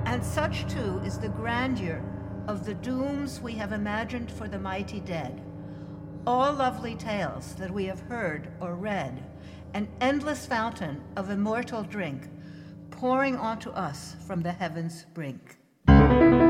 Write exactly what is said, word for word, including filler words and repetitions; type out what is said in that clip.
And such, too, is the grandeur of the dooms we have imagined for the mighty dead. All lovely tales that we have heard or read, an endless fountain of immortal drink pouring onto us from the heavens' brink.